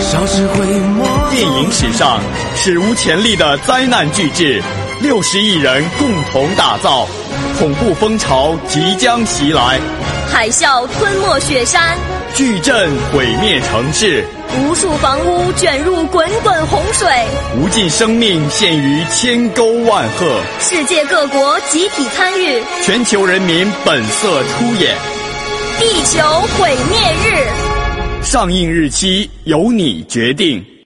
少时会默。 电影史上史无前例的灾难巨制，60亿人共同打造，恐怖风潮即将袭来， 海啸吞没雪山， 巨震毁灭城市， 无数房屋卷入滚滚洪水， 无尽生命陷于千沟万壑， 世界各国集体参与， 全球人民本色出演。 地球毁灭日， 上映日期由你决定。